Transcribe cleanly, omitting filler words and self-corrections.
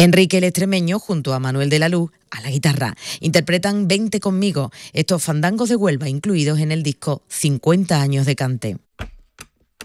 Enrique el Extremeño junto a Manuel de la Luz a la guitarra. Interpretan Vente conmigo, estos fandangos de Huelva incluidos en el disco 50 años de cante.